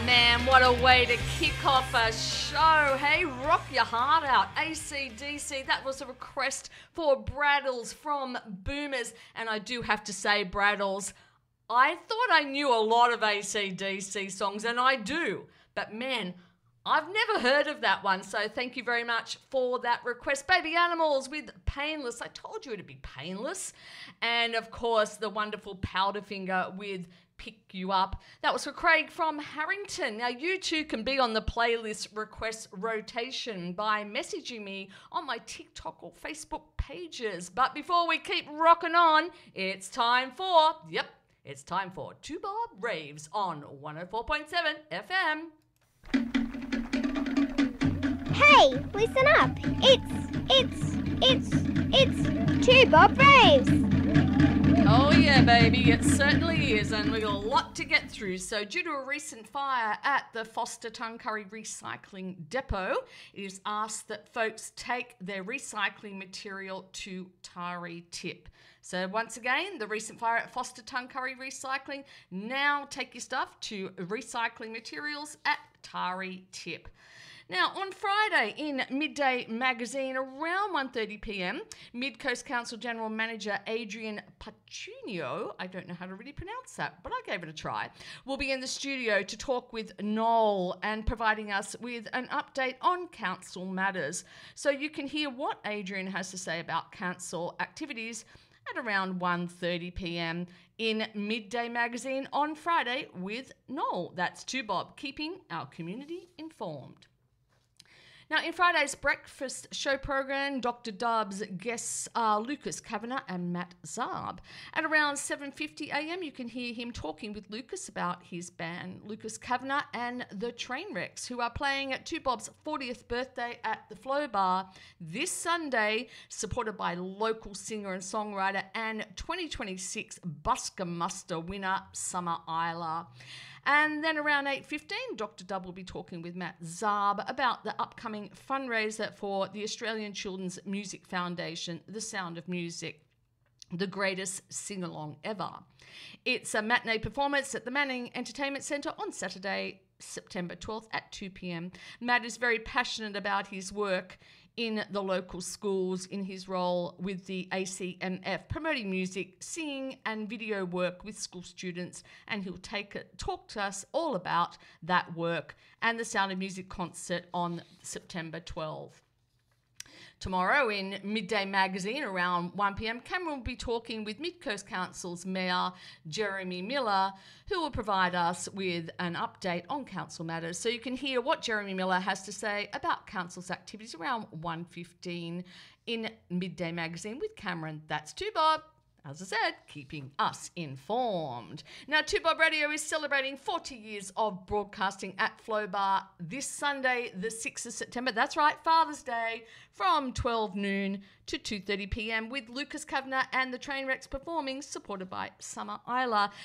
Man, what a way to kick off a show. Hey, rock your heart out. AC/DC, that was a request for Braddles from Boomers. And I do have to say, Braddles, I thought I knew a lot of AC/DC songs, and I do. But man, I've never heard of that one, so thank you very much for that request. Baby Animals with Painless. I told you it'd be painless. And of course, the wonderful Powderfinger with Pick You Up. That was for Craig from Harrington. Now, you too can be on the playlist request rotation by messaging me on my TikTok or Facebook pages. But before we keep rocking on, it's time for Two Bob Raves on 104.7 FM. Hey, listen up. It's Two Bob Raves. Oh yeah, baby, it certainly is, and we've got a lot to get through. So due to a recent fire at the Foster Tuncurry Recycling Depot, it is asked that folks take their recycling material to Tari Tip. So once again, the recent fire at Foster Tuncurry Recycling, now take your stuff to recycling materials at Tari Tip. Now, on Friday in Midday Magazine, around 1:30 p.m, Mid-Coast Council General Manager Adrian Pacunio, I don't know how to really pronounce that, but I gave it a try, will be in the studio to talk with Noel and providing us with an update on council matters. So you can hear what Adrian has to say about council activities at around 1:30 p.m. in Midday Magazine on Friday with Noel. That's Two Bob, keeping our community informed. Now, in Friday's breakfast show program, Dr. Dub's guests are Lucas Kavanagh and Matt Zarb. At around 7:50 a.m, you can hear him talking with Lucas about his band, Lucas Kavanagh and the Trainwrecks, who are playing at Two Bob's 40th birthday at the Flow Bar this Sunday, supported by local singer and songwriter and 2026 Busker Muster winner, Summer Isla. And then around 8:15, Dr. Dub will be talking with Matt Zarb about the upcoming fundraiser for the Australian Children's Music Foundation, The Sound of Music, the greatest sing-along ever. It's a matinee performance at the Manning Entertainment Centre on Saturday, September 12th at 2 p.m. Matt is very passionate about his work in the local schools in his role with the ACMF, promoting music, singing and video work with school students, and he'll talk to us all about that work and the Sound of Music concert on September 12th. Tomorrow in Midday Magazine around 1 p.m, Cameron will be talking with Mid-Coast Council's Mayor Jeremy Miller, who will provide us with an update on council matters. So you can hear what Jeremy Miller has to say about council's activities around 1:15 in Midday Magazine with Cameron. That's Two Bob. As I said, keeping us informed. Now, Two Bob Radio is celebrating 40 years of broadcasting at Flow Bar this Sunday, the 6th of September. That's right, Father's Day, from 12 noon to 2:30 p.m. with Lucas Kavanagh and the Trainwrecks performing, supported by Summer Isla.